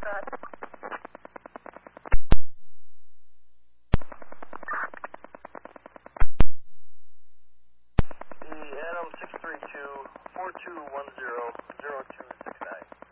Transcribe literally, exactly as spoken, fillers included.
Foxtrot. The Adam six three two, four two one zero, zero two